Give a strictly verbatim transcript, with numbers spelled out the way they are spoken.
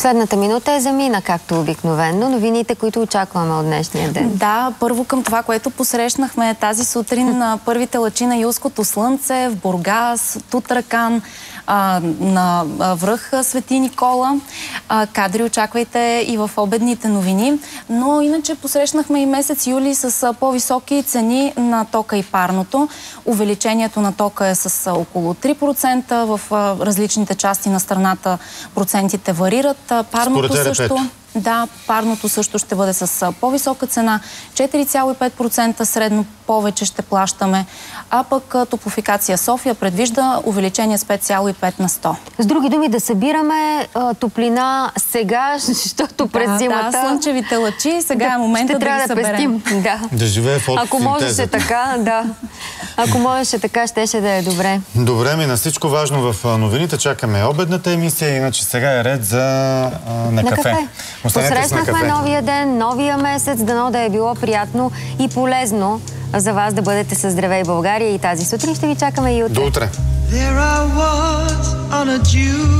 Последната минута е замина, както обикновено. Новините, които очакваме от днешния ден. Да, първо към това, което посрещнахме тази сутрин на първите лъчи на юлското слънце в Бургас, Тутракан, а, на връх Свети Никола. А, кадри очаквайте и в обедните новини. Но иначе посрещнахме и месец юли с по-високи цени на тока и парното. Увеличението на тока е с около три процента. В различните части на страната процентите варират. Парното също... Да, парното също ще бъде с по-висока цена. четири цяло и пет процента средно повече ще плащаме. А пък Топлофикация София предвижда увеличение с пет цяло и пет на сто. С други думи, да събираме а, топлина сега, защото през да, зимата... Да, слънчевите лъчи, сега да, е момента да ги съберем. Да. Да живее в Ако можеше така, да. Ако можеше така, щеше да е добре. Добре, ми на всичко важно в новините. Чакаме обедната емисия, иначе сега е ред за а, на, на кафе. кафе. Посрещнахме новия ден, новия месец, дано да е било приятно и полезно за вас да бъдете с Здравей България и тази сутрин ще ви чакаме и утре. До утре!